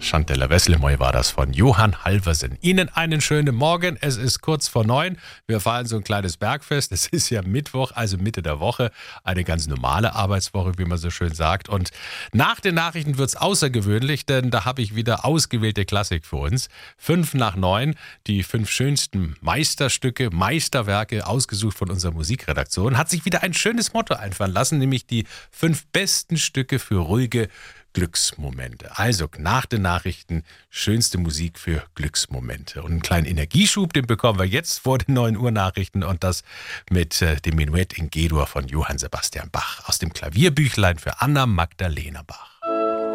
Chantelle Wesslemoy war das von Johann Halversen. Ihnen einen schönen Morgen. Es ist kurz vor 9. Wir feiern so ein kleines Bergfest. Es ist ja Mittwoch, also Mitte der Woche. Eine ganz normale Arbeitswoche, wie man so schön sagt. Und nach den Nachrichten wird es außergewöhnlich, denn da habe ich wieder ausgewählte Klassik für uns. 5 nach 9, die 5 schönsten Meisterstücke, Meisterwerke, ausgesucht von unserer Musikredaktion. Hat sich wieder ein schönes Motto einfallen lassen, nämlich die 5 besten Stücke für ruhige Glücksmomente. Also nach den Nachrichten schönste Musik für Glücksmomente. Und einen kleinen Energieschub, den bekommen wir jetzt vor den 9 Uhr Nachrichten und das mit dem Menuett in G-Dur von Johann Sebastian Bach aus dem Klavierbüchlein für Anna Magdalena Bach.